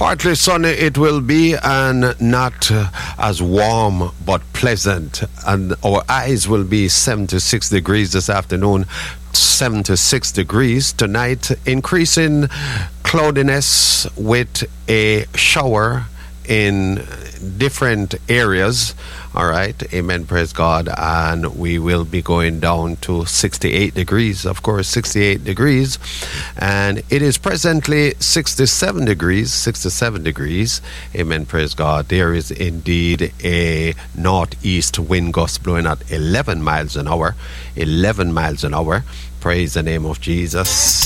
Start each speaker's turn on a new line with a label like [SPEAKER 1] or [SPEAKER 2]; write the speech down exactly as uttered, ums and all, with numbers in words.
[SPEAKER 1] Partly sunny it will be, and not uh, as warm but pleasant. And our highs will be seventy-six degrees this afternoon, seventy-six degrees tonight, increasing cloudiness with a shower in different areas. All right, amen, praise God. And we will be going down to sixty-eight degrees, of course, sixty-eight degrees. And it is presently sixty-seven degrees, sixty-seven degrees. Amen, praise God. There is indeed a northeast wind gust blowing at eleven miles an hour, eleven miles an hour. Praise the name of Jesus.